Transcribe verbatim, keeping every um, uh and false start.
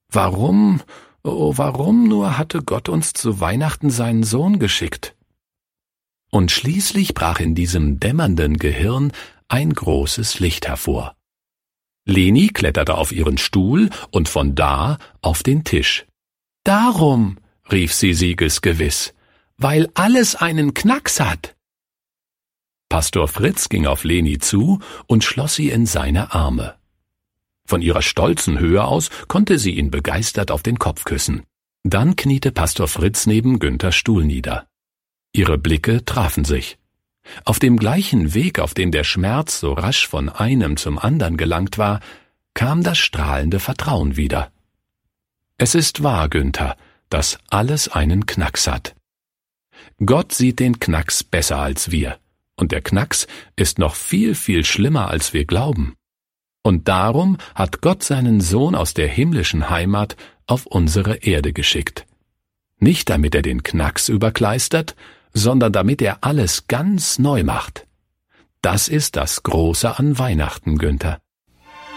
Warum, oh, warum nur hatte Gott uns zu Weihnachten seinen Sohn geschickt? Und schließlich brach in diesem dämmernden Gehirn ein großes Licht hervor. Leni kletterte auf ihren Stuhl und von da auf den Tisch. »Darum«, rief sie siegesgewiss, »weil alles einen Knacks hat.« Pastor Fritz ging auf Leni zu und schloss sie in seine Arme. Von ihrer stolzen Höhe aus konnte sie ihn begeistert auf den Kopf küssen. Dann kniete Pastor Fritz neben Günthers Stuhl nieder. Ihre Blicke trafen sich. Auf dem gleichen Weg, auf dem der Schmerz so rasch von einem zum andern gelangt war, kam das strahlende Vertrauen wieder. Es ist wahr, Günther, dass alles einen Knacks hat. Gott sieht den Knacks besser als wir, und der Knacks ist noch viel, viel schlimmer, als wir glauben. Und darum hat Gott seinen Sohn aus der himmlischen Heimat auf unsere Erde geschickt. Nicht damit er den Knacks überkleistert, sondern damit er alles ganz neu macht. Das ist das Große an Weihnachten, Günther.